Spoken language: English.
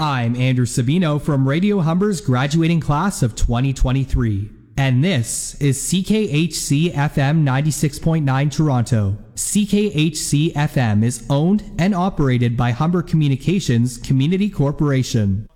I'm Andrew Sabino from Radio Humber's graduating class of 2023, and this is CKHC FM 96.9 Toronto. CKHC FM is owned and operated by Humber Communications Community Corporation.